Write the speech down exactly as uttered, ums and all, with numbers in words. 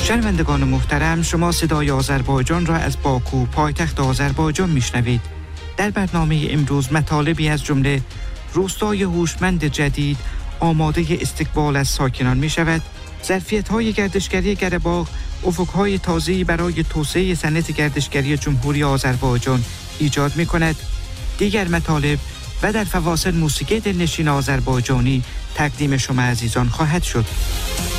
شنوندگان محترم، شما صدای آذربایجان را از باکو پایتخت آذربایجان میشنوید. در برنامه امروز مطالبی از جمله روستای هوشمند جدید آماده استقبال از ساکنان می شود، ظرفیت‌های گردشگری گره‌باغ افق‌های تازه‌ای برای توسعه صنعت گردشگری جمهوری آذربایجان ایجاد می کند. دیگر مطالب و در فواصل موسیقی دلنشین آذربایجانی تقدیم شما عزیزان خواهد شد.